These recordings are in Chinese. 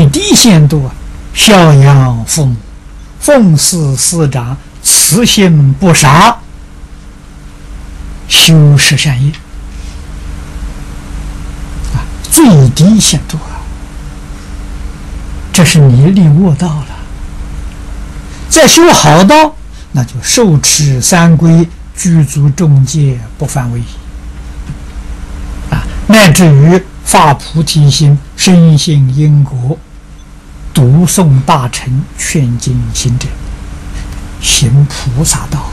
最低限度啊，孝养父母，奉事师长，慈心不杀，修十善业啊，最低限度啊，这是你领悟到了。再修好道，那就受持三规，具足众戒，不犯违啊，乃至于发菩提心，深信因果，读诵大乘，劝进行者，行菩萨道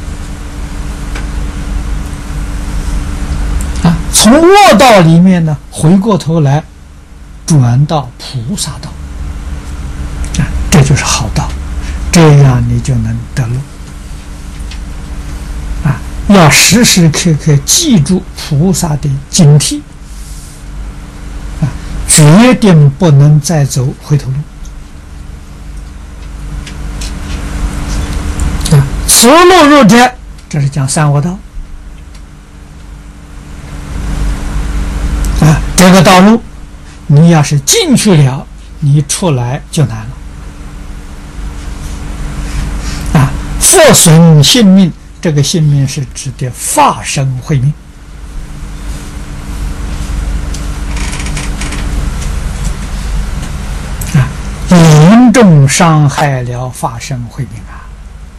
啊！从恶道里面呢，回过头来转到菩萨道啊，这就是好道，这样你就能得路啊！要时时刻刻记住菩萨的警惕啊，决定不能再走回头路。此路入者，这是讲三恶道啊。这个道路，你要是进去了，你出来就难了啊。复损性命，这个性命是指的法身慧命啊，严重伤害了法身慧命啊。